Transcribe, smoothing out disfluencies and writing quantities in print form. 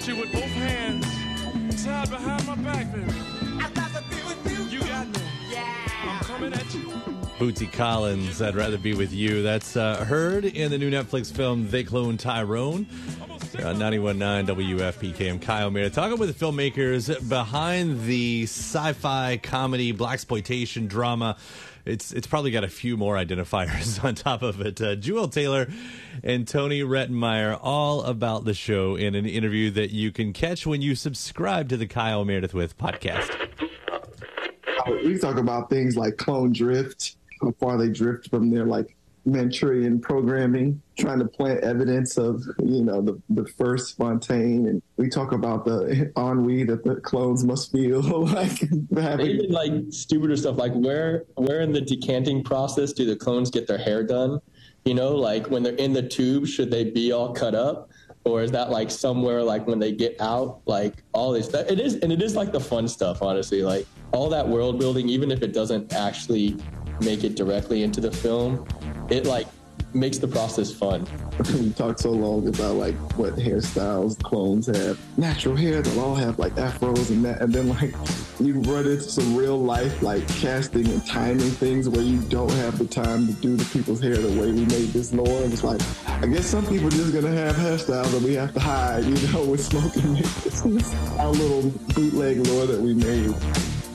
get you with both hands tied behind my back, baby. I'd rather be with you. You got me. Yeah. I'm coming at you. Bootsy Collins, I'd rather be with you. That's heard in the new Netflix film They Clone Tyrone. 91.9 WFPK. I'm Kyle Meredith, talking with the filmmakers behind the sci-fi comedy blaxploitation drama. It's probably got a few more identifiers on top of it. Jewel Taylor and Tony Rettenmeyer, all about the show in an interview that you can catch when you subscribe to the Kyle Meredith With podcast. We talk about things like clone drift, how far they drift from their like Manchurian programming, trying to plant evidence of, the first Fontaine. And we talk about the ennui that the clones must feel like having. Even like stupider stuff, like where in the decanting process do the clones get their hair done? Like when they're in the tube, should they be all cut up? Or is that like somewhere like when they get out, like all this stuff? It is like the fun stuff, honestly. Like all that world building, even if it doesn't actually make it directly into the film, it like makes the process fun. We talked so long about like what hairstyles clones have. Natural hair, they'll all have like afros and that, and then like you run into some real life like casting and timing things where you don't have the time to do the people's hair the way we made this lore. And it's like, I guess some people are just gonna have hairstyles that we have to hide, with smoking. This is our little bootleg lore that we made.